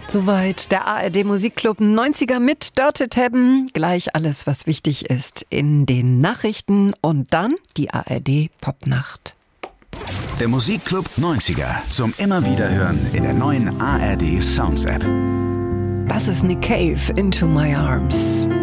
Soweit der ARD Musikclub 90er mit Dörte Tebben. Gleich alles, was wichtig ist in den Nachrichten und dann die ARD Popnacht. Der Musikclub 90er zum immer wieder hören in der neuen ARD Sounds App. Das ist Nick Cave, Into My Arms.